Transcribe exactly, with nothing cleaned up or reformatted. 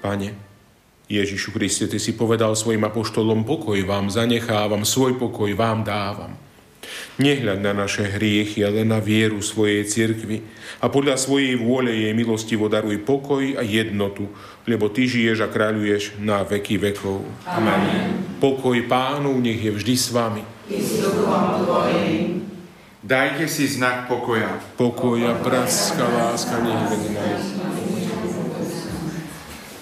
Pane, Ježišu Kriste, Ty si povedal svojim apoštolom, pokoj vám zanechávam, svoj pokoj vám dávam. Nehľaď na naše hriechy, ale na vieru svojej cirkvi a podľa svojej vôle jej milostivo daruj pokoj a jednotu, lebo Ty žiješ a kráľuješ na veky vekov. Amen. Pokoj Pánov nech je vždy s vami. I s duchom tvojim. Dajte si znak pokoja. Pokoja, bratská láska, nech je medzi nami.